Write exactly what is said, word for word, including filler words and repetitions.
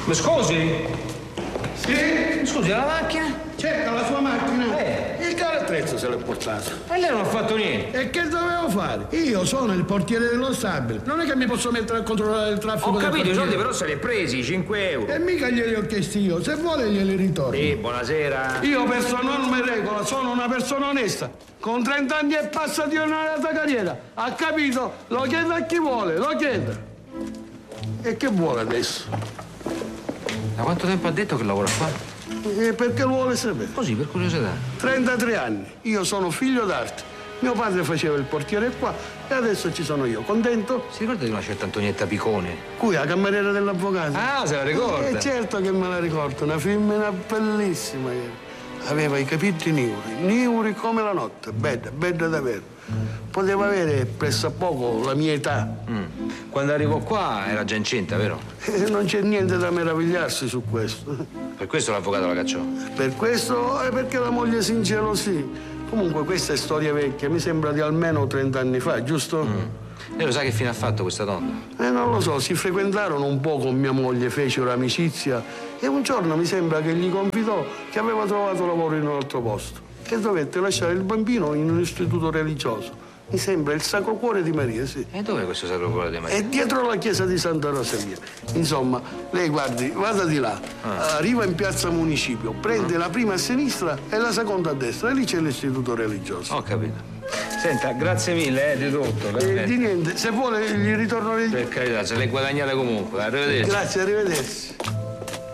Mi scusi? Sì? Scusi, la macchina? Cerca la sua macchina. Eh. Il carattrezzo se l'è portato. E lei non ha fatto niente. E che dovevo fare? Io sono il portiere dello stabile. Non è che mi posso mettere a controllare il traffico. Ho del capito, i quartiere. soldi però se li hai presi, cinque euro. E mica glieli ho chiesti io. Se vuole glieli ritorno. Sì, buonasera. Io per sua norma e regola sono una persona onesta. Con trenta anni e passa di onorata carriera. Ha capito? Lo chiedo a chi vuole, lo chiedo. E che vuole adesso? Da quanto tempo ha detto che lavora qua? E perché lo vuole sapere? Così, per curiosità. trentatré anni. Io sono figlio d'arte. Mio padre faceva il portiere qua e adesso ci sono io. Contento? Si ricorda di una certa Antonietta Picone? Qui, la cameriera dell'avvocato. Ah, se la ricorda. Eh, certo che me la ricordo. Una femmina bellissima. Aveva i capelli niuri, niuri come la notte. Bella, bella davvero. Poteva avere pressappoco la mia età. Mm. Quando arrivò qua era già incinta, vero? E non c'è niente da meravigliarsi su questo. Per questo l'avvocato la cacciò. Per questo è perché la moglie si ingelosì. Comunque questa è storia vecchia, mi sembra di almeno trenta anni fa, giusto? Mm. Lei lo sa che fine ha fatto questa donna? Eh, non lo so, si frequentarono un po' con mia moglie, fecero amicizia e un giorno mi sembra che gli confidò che aveva trovato lavoro in un altro posto e dovette lasciare il bambino in un istituto religioso. Mi sembra il Sacro Cuore di Maria, sì. E dov'è questo Sacro Cuore di Maria? È dietro la chiesa di Santa Rosalia. Insomma, lei guardi, vada di là, ah. arriva in piazza Municipio, prende ah. la prima a sinistra e la seconda a destra, e lì c'è l'istituto religioso. Ho capito. Senta, grazie mille, eh, di tutto. Eh, di niente, se vuole gli ritorno... Per carità, se l'hai guadagnata comunque. Arrivederci. Grazie, arrivederci.